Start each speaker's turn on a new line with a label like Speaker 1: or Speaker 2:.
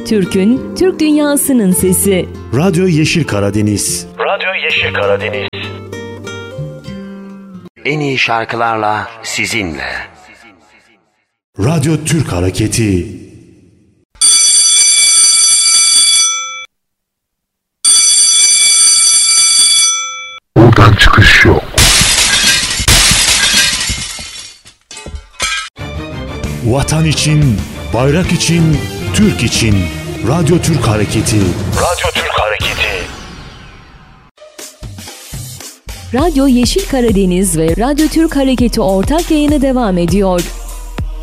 Speaker 1: Türk'ün, Türk dünyasının sesi.
Speaker 2: Radyo Yeşil Karadeniz.
Speaker 3: Radyo Yeşil Karadeniz.
Speaker 4: En iyi şarkılarla sizinle.
Speaker 2: Radyo Türk Hareketi.
Speaker 5: Buradan çıkış yok.
Speaker 2: Vatan için, bayrak için, Türk için. Radyo Türk Hareketi.
Speaker 3: Radyo Türk Hareketi.
Speaker 1: Radyo Yeşil Karadeniz ve Radyo Türk Hareketi ortak yayını devam ediyor.